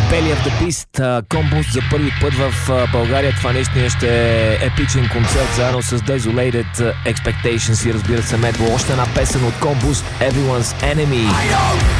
Belly of the Beast, Комбус за първи път в България. Това наистина ще е епичен концерт заедно с Desolated Expectations и разбира се Медво. Още една песен от Комбус, Everyone's Enemy.